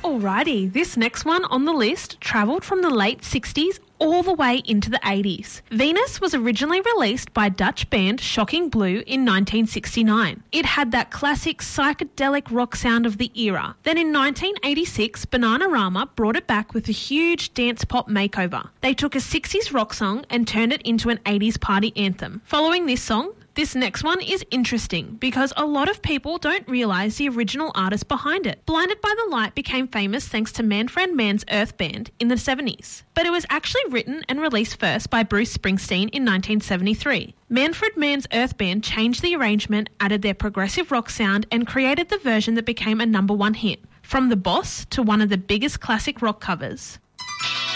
Alrighty, this next one on the list travelled from the late 60s all the way into the 80s. Venus was originally released by Dutch band Shocking Blue in 1969. It had that classic psychedelic rock sound of the era. Then in 1986, Bananarama brought it back with a huge dance pop makeover. They took a 60s rock song and turned it into an 80s party anthem. Following this song, this next one is interesting because a lot of people don't realise the original artist behind it. Blinded by the Light became famous thanks to Manfred Mann's Earth Band in the 70s, but it was actually written and released first by Bruce Springsteen in 1973. Manfred Mann's Earth Band changed the arrangement, added their progressive rock sound and created the version that became a #1 hit, from The Boss to one of the biggest classic rock covers.